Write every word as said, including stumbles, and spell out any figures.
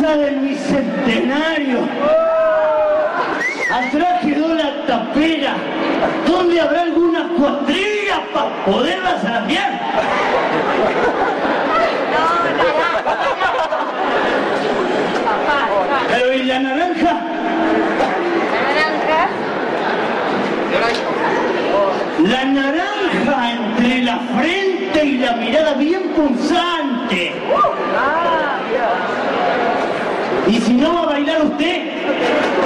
naranja del bicentenario. Atrás quedó la tapera. ¿Dónde habrá alguna cuadrilla para poderla zarapear? Pero ¿y la naranja? La naranja entre la frente y la mirada bien punzante. ¿Y si no va a bailar usted?